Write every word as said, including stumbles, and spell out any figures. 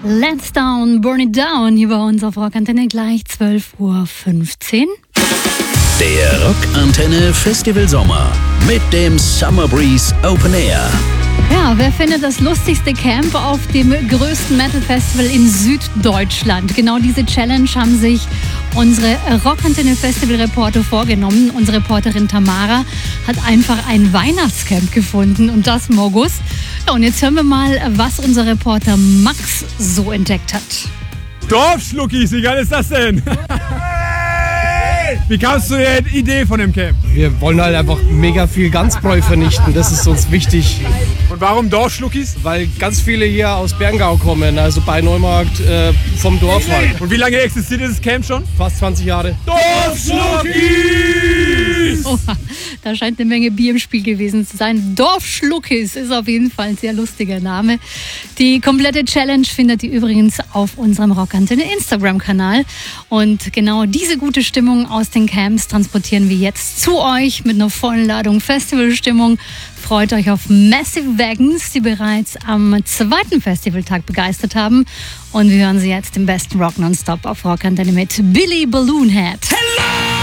Let's Down, Burn It Down, hier bei uns auf Rockantenne, gleich zwölf Uhr fünfzehn. Der Rockantenne Festival Sommer mit dem Summer Breeze Open Air. Ja, wer findet das lustigste Camp auf dem größten Metal-Festival in Süddeutschland? Genau diese Challenge haben sich unsere Rockantenne-Festival-Reporter vorgenommen. Unsere Reporterin Tamara hat einfach ein Weihnachtscamp gefunden und das im August. Ja, und jetzt hören wir mal, was unser Reporter Max so entdeckt hat. Dorfschluckis, wie geil ist das denn? Wie kamst du der Idee von dem Camp? Wir wollen halt einfach mega viel Ganzbräu vernichten, das ist uns wichtig. Und warum Dorfschluckis? Weil ganz viele hier aus Berngau kommen, also bei Neumarkt äh, vom Dorf halt. Und wie lange existiert dieses Camp schon? Fast zwanzig Jahre. Dorfschluckis! Oha, da scheint eine Menge Bier im Spiel gewesen zu sein. Dorfschluckis ist auf jeden Fall ein sehr lustiger Name. Die komplette Challenge findet ihr übrigens auf unserem Rockantenne Instagram-Kanal. Und genau diese gute Stimmung aus den Camps transportieren wir jetzt zu euch mit einer vollen Ladung Festivalstimmung. Freut euch auf Massive Wagons, die bereits am zweiten Festivaltag begeistert haben. Und wir hören sie jetzt im besten Rock Nonstop auf Rockantenne mit Billy Balloonhead. Hello!